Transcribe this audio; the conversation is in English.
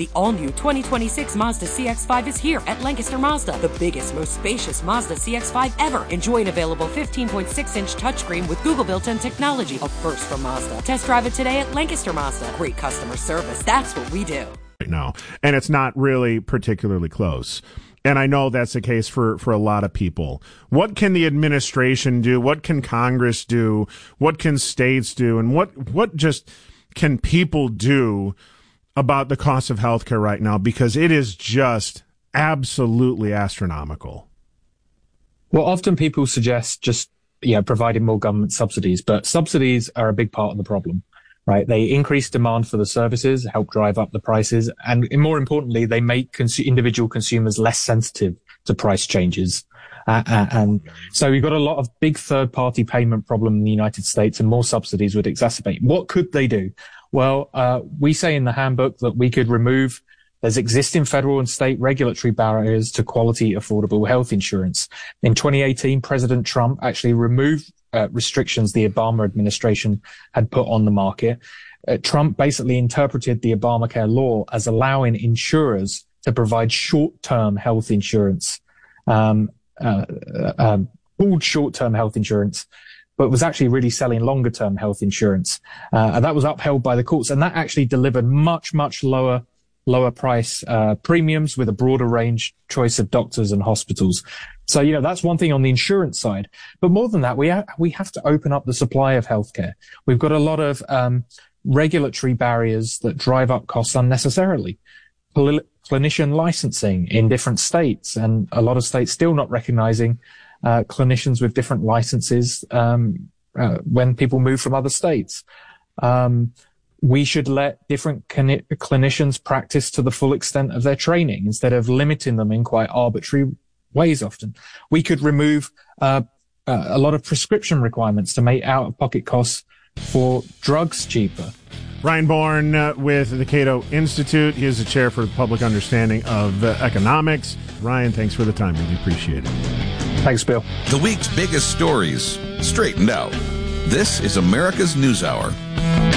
The all-new 2026 Mazda CX-5 is here at Lancaster Mazda, the biggest, most spacious Mazda CX-5 ever. Enjoy an available 15.6-inch touchscreen with Google built-in technology, a first from Mazda. Test drive it today at Lancaster Mazda. Great customer service. That's what we do. Right now, and it's not really particularly close. And I know that's the case for a lot of people. What can the administration do? What can Congress do? What can states do? And what just can people do about the cost of healthcare right now? Because it is just absolutely astronomical. Well, often people suggest just, providing more government subsidies, but subsidies are a big part of the problem, right? They increase demand for the services, help drive up the prices, and more importantly, they make individual consumers less sensitive to price changes. And so we've got a lot of big third-party payment problem in the United States, and more subsidies would exacerbate. What could they do? Well, we say in the handbook that we could remove, there's existing federal and state regulatory barriers to quality, affordable health insurance. In 2018, President Trump actually removed restrictions the Obama administration had put on the market. Trump basically interpreted the Obamacare law as allowing insurers to provide short-term health insurance, called short-term health insurance, but was actually really selling longer-term health insurance. And that was upheld by the courts, and that actually delivered much, much lower price premiums with a broader range choice of doctors and hospitals. So, that's one thing on the insurance side. But more than that, we have to open up the supply of healthcare. We've got a lot of regulatory barriers that drive up costs unnecessarily. Clinician licensing in different states, and a lot of states still not recognizing clinicians with different licenses when people move from other states. We should let different clinicians practice to the full extent of their training instead of limiting them in quite arbitrary ways often. We could remove a lot of prescription requirements to make out-of-pocket costs for drugs cheaper. Ryan Bourne with the Cato Institute. He is the chair for public understanding of economics. Ryan, thanks for the time. Really appreciate it. Thanks, Bill. The week's biggest stories straightened out. This is America's NewsHour.